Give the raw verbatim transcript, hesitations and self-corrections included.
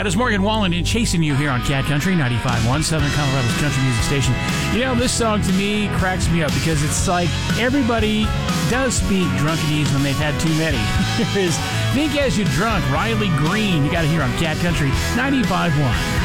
That is Morgan Wallen in Chasing You here on Cat Country ninety-five point one, Southern Colorado's country music station. You know, this song to me cracks me up because it's like everybody does speak drunkenese when they've had too many. Here is Think As You Drunk, Riley Green. You got to hear on Cat Country ninety-five point one.